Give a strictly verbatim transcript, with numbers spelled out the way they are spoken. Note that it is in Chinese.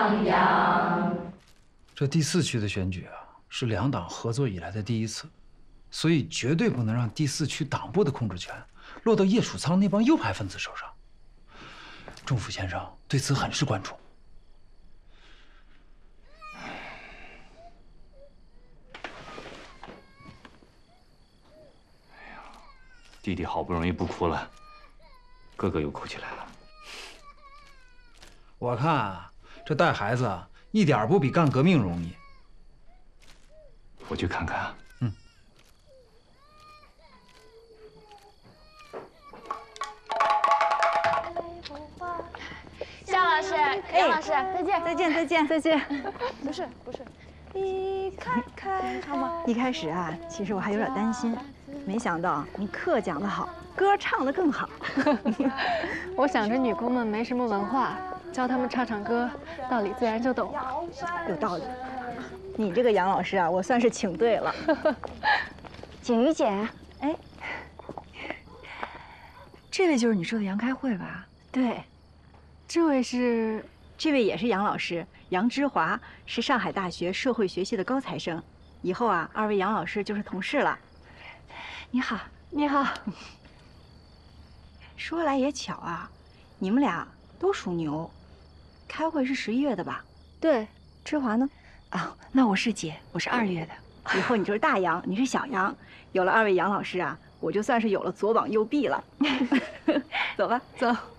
洋洋。 这第四区的选举啊，是两党合作以来的第一次，所以绝对不能让第四区党部的控制权落到叶楚仓那帮右派分子手上。仲甫先生对此很是关注。 弟弟好不容易不哭了，哥哥又哭起来了。 我看啊，这带孩子一点不比干革命容易。 我去看看啊。 嗯。 夏老师，杨老师，再见， 再见，再见，再见。 不是，不是。 一开开唱吗？一开始啊，其实我还有点担心，没想到你课讲得好，歌唱得更好。 我想着女工们没什么文化，教她们唱唱歌，道理自然就懂了。 有道理。你这个杨老师啊，我算是请对了。 景瑜姐， 哎，这位就是你说的杨开慧吧？ 对，这位是， 这位也是杨老师。杨之华是上海大学社会学系的高材生，以后啊，二位杨老师就是同事了。你好， 你好。 说来也巧啊，你们俩都属牛，开会是十一月的吧？ 对， 之华呢？啊，那我是姐，我是二月的。以后你就是大杨，你是小杨。有了二位杨老师啊，我就算是有了左膀右臂了。走吧， 走。